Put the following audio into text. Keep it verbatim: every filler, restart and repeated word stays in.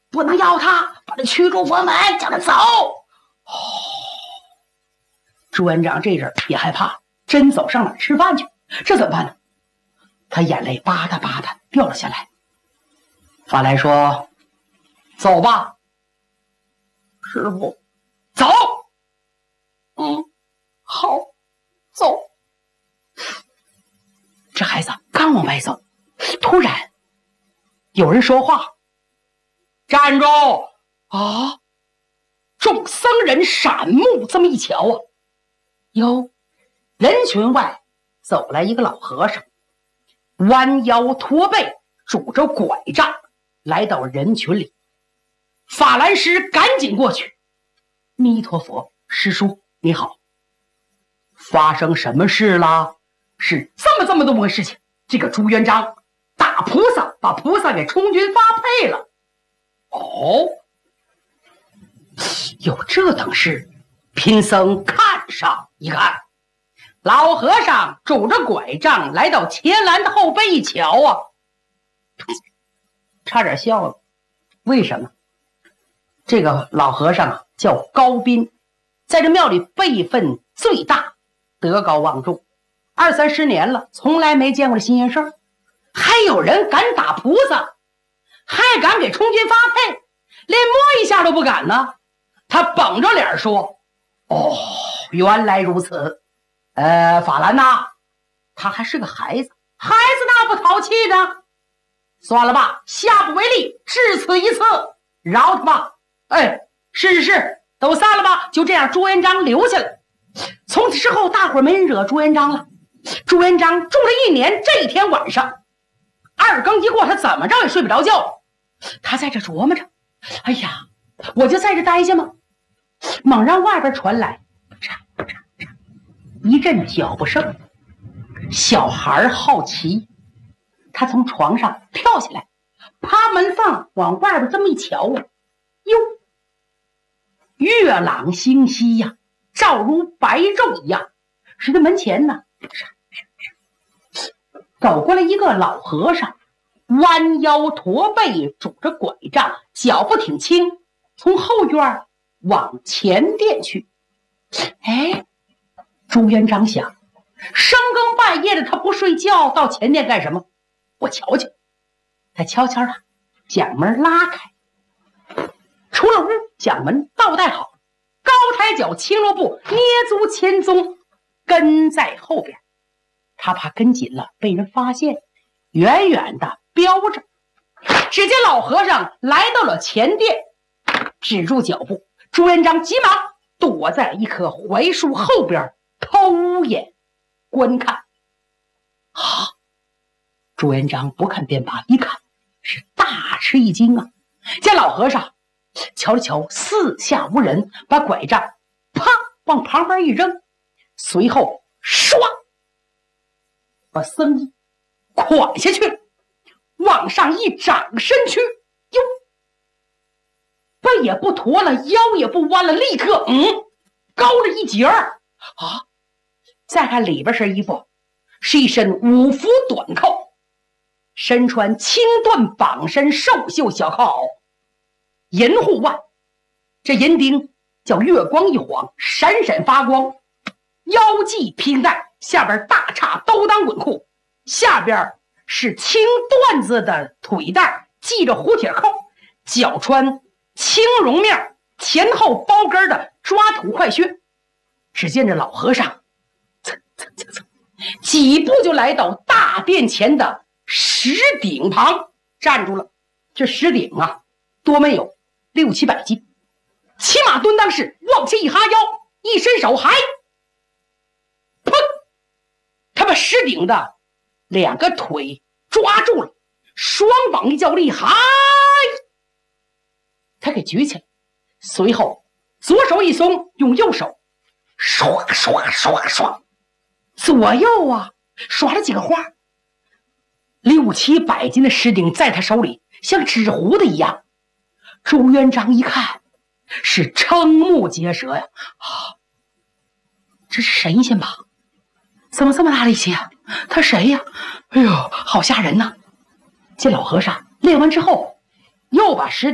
不能要他，把他驱逐佛门，叫他走。哦，朱元璋这阵也害怕，真走上哪儿吃饭去？这怎么办呢？他眼泪吧嗒吧嗒掉了下来。法来说：“走吧，师傅，走。”嗯，好，走。这孩子刚往外走，突然有人说话：“站住！”啊！众僧人闪目这么一瞧啊，哟，人群外走来一个老和尚，弯腰驼背，拄着拐杖来到人群里。法兰师赶紧过去：“弥陀佛，师叔你好，发生什么事了？”是这么这么这么个事情，这个朱元璋打菩萨，把菩萨给充军发配了。哦，有这等事，贫僧看上一看。老和尚拄着拐杖来到前栏的后背一瞧啊，差点笑了。为什么？这个老和尚啊叫高斌，在这庙里辈分最大，德高望重，二三十年了，从来没见过这新鲜事儿。还有人敢打菩萨，还敢给充军发配，连摸一下都不敢呢。他绷着脸说：“哦，原来如此。呃，法兰呐，他还是个孩子，孩子那不淘气呢。算了吧，下不为例，至此一次，饶他吧。哎，是是是，都散了吧。就这样，朱元璋留下了。从此之后，大伙儿没人惹朱元璋了。朱元璋住了一年，这一天晚上，二更一过，他怎么着也睡不着觉。他在这琢磨着，哎呀，我就在这待下吗？猛然外边传来嚓嚓嚓一阵脚步声，小孩好奇，他从床上跳下来，趴门缝往外边这么一瞧啊，哟，月朗星稀呀，照如白昼一样。是在门前呢，走过来一个老和尚，弯腰驼背，拄着拐杖，脚步挺轻，从后院往前殿去。哎，朱元璋想，深更半夜的他不睡觉，到前殿干什么？我瞧瞧。他悄悄的将门拉开，出了屋，将门倒带好，高抬脚，轻落步，捏足前踪，跟在后边。他怕跟紧了被人发现，远远的标着。只见老和尚来到了前殿，止住脚步。朱元璋急忙躲在一棵槐树后边，偷眼观看。啊！朱元璋不看便罢，一看是大吃一惊啊！见老和尚瞧了瞧，四下无人，把拐杖啪往旁边一扔，随后唰把僧衣蒯下去了，往上一掌身躯，哟，背也不驼了，腰也不弯了，立刻嗯高了一截儿啊！再看里边身衣服，是一身五服短扣，身穿青缎绑身寿绣小靠袄，银护腕，这银钉叫月光一晃，闪闪发光，腰系拼带，下边大叉兜裆滚裤，下边是青缎子的腿带，系着蝴蝶扣，脚穿青绒面前后包跟的抓土快靴。只见这老和尚蹭蹭蹭蹭几步就来到大殿前的石鼎旁站住了。这石鼎啊，多没有六七百斤，骑马蹲裆式往前一哈腰，一伸手，还砰，他把石鼎的两个腿抓住了，双膀一较力，嗨，他给举起来，随后左手一松，用右手刷刷刷刷，左右啊刷了几个花。六七百斤的石鼎在他手里像纸糊的一样。朱元璋一看是瞠目结舌呀，啊，这是神仙吧？怎么这么大力气啊？他谁呀？哎呦，好吓人呐！这老和尚练完之后，又把石